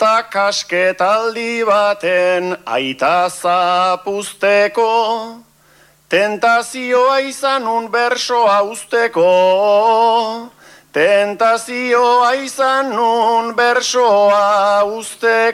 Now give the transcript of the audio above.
Bata kasketaldi baten aita zapuzteko, tentazioa izan un bersoa usteko, tentazioa izan un bersoa usteko.